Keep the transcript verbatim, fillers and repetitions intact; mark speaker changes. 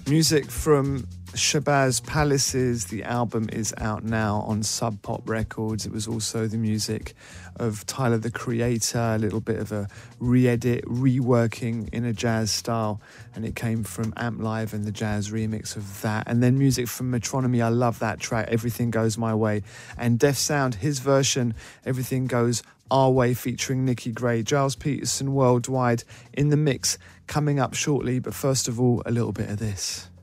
Speaker 1: Music from Shabazz Palaces. The album is out now on Sub Pop Records. It was also the music of Tyler the Creator, a little bit of a re-edit, reworking in a jazz style, and it came from Amp Live and the jazz remix of that. And then music from Metronomy, I love that track, Everything Goes My Way. And Def Sound, his version, Everything Goes Our Way, featuring Nicky Gray. Giles Peterson Worldwide in the mix, coming up shortly, but first of all, a little bit of this.